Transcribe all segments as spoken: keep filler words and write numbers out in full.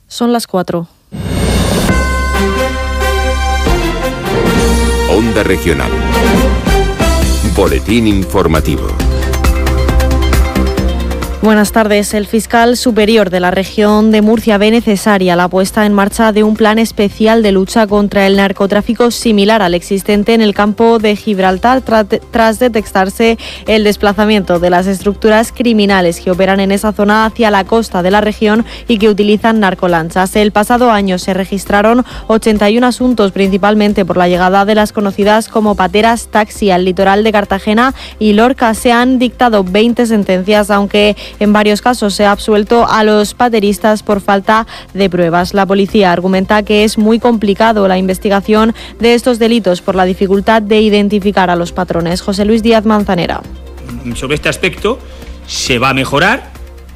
Son las cuatro. Onda Regional. Boletín informativo. Buenas tardes. El fiscal superior de la región de Murcia ve necesaria la puesta en marcha de un plan especial de lucha contra el narcotráfico similar al existente en el campo de Gibraltar tras detectarse el desplazamiento de las estructuras criminales que operan en esa zona hacia la costa de la región y que utilizan narcolanchas. El pasado año se registraron ochenta y uno asuntos, principalmente por la llegada de las conocidas como pateras taxi al litoral de Cartagena y Lorca. Se han dictado veinte sentencias, aunque en varios casos se ha absuelto a los pateristas por falta de pruebas. La policía argumenta que es muy complicado la investigación de estos delitos por la dificultad de identificar a los patrones. José Luis Díaz Manzanera. Sobre este aspecto se va a mejorar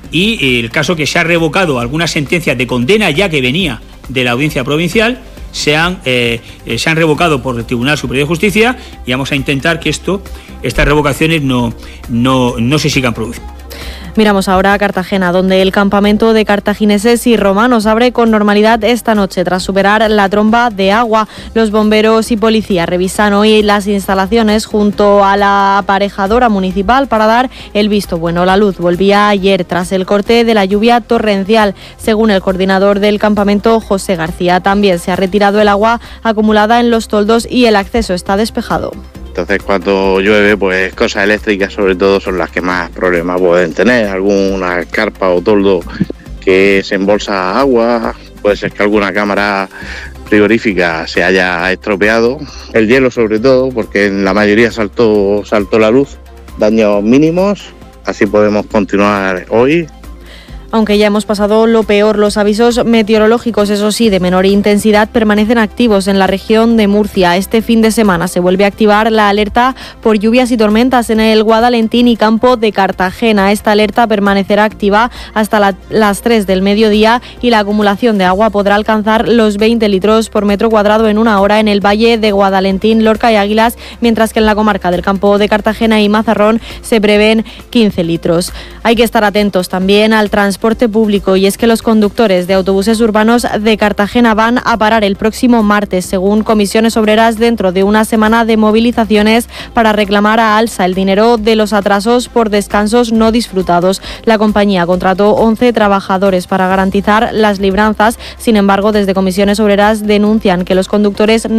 y el caso que se ha revocado alguna sentencia de condena ya que venía de la audiencia provincial se han, eh, se han revocado por el Tribunal Superior de Justicia y vamos a intentar que esto, estas revocaciones no, no, no se sigan produciendo. Miramos ahora a Cartagena, donde el campamento de cartagineses y romanos abre con normalidad esta noche tras superar la tromba de agua. Los bomberos y policía revisan hoy las instalaciones junto a la aparejadora municipal para dar el visto bueno. La luz volvía ayer tras el corte de la lluvia torrencial. Según el coordinador del campamento, José García, también se ha retirado el agua acumulada en los toldos y el acceso está despejado. Entonces cuando llueve, pues cosas eléctricas sobre todo son las que más problemas pueden tener. Alguna carpa o toldo que se embolsa agua, puede ser que alguna cámara frigorífica se haya estropeado. El hielo sobre todo, porque en la mayoría saltó, saltó la luz. Daños mínimos, así podemos continuar hoy. Aunque ya hemos pasado lo peor, los avisos meteorológicos, eso sí, de menor intensidad, permanecen activos en la región de Murcia. Este fin de semana se vuelve a activar la alerta por lluvias y tormentas en el Guadalentín y campo de Cartagena. Esta alerta permanecerá activa hasta la, las tres del mediodía y la acumulación de agua podrá alcanzar los veinte litros por metro cuadrado en una hora en el valle de Guadalentín, Lorca y Águilas, mientras que en la comarca del campo de Cartagena y Mazarrón se prevén quince litros. Hay que estar atentos también al transporte transporte público y es que los conductores de autobuses urbanos de Cartagena van a parar el próximo martes, según Comisiones Obreras, dentro de una semana de movilizaciones para reclamar a alza el dinero de los atrasos por descansos no disfrutados. La compañía contrató once trabajadores para garantizar las libranzas. Sin embargo, desde Comisiones Obreras denuncian que los conductores